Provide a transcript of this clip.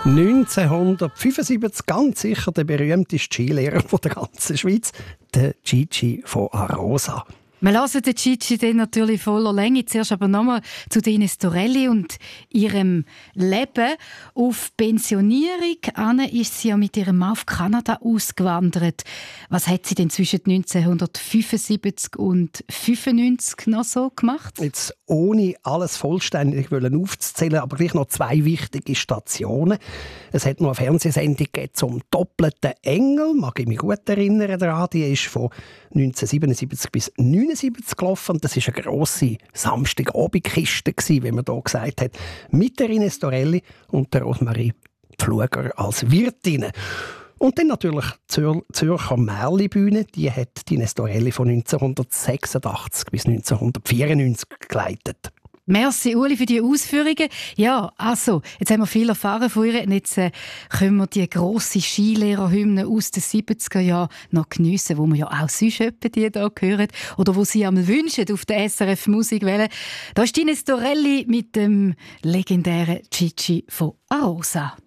1975 ganz sicher der berühmteste Skilehrer der ganzen Schweiz, der Gigi von Arosa. Wir hören den Gigi dann natürlich voller Länge. Zuerst aber nochmal zu Ines Torelli und ihrem Leben. Auf Pensionierung Anne ist sie ja mit ihrem Mann auf Kanada ausgewandert. Was hat sie denn zwischen 1975 und 1995 noch so gemacht? Jetzt ohne alles vollständig aufzuzählen, aber gleich noch zwei wichtige Stationen. Es hat noch eine Fernsehsendung zum «Doppelten Engel», mag ich mich gut erinnern daran. Die ist von 1977 bis 1979 gelaufen. Und das war eine grosse Samstagabendkiste, wie man hier gesagt hat, mit der Ines Torelli und der Rosmarie Pfluger als Wirtin. Und dann natürlich die Zürcher Märli-Bühne, die hat Ines Torelli von 1986 bis 1994 geleitet. Merci, Uli, für die Ausführungen. Ja, also, jetzt haben wir viel erfahren von ihr. Jetzt können wir die grosse Skilehrerhymne aus den 70er Jahren noch geniessen, wo wir ja auch sonst die hier hören. Oder wo sie einmal wünschen auf der SRF Musikwelle. Da ist Ines Torelli mit dem legendären Gigi von Arosa.